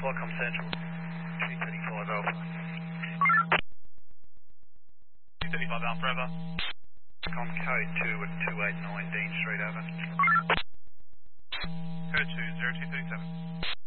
Welcome Central, 335 Alpha. 235 Alpha, Ever. Com code 2 at 289 Dean Street, over. Code 2, 0237.